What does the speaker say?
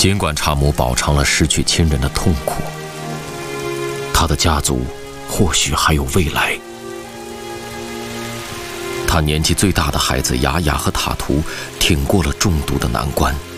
尽管查姆饱尝了失去亲人的痛苦，他的家族或许还有未来。他年纪最大的孩子雅雅和塔图挺过了中毒的难关。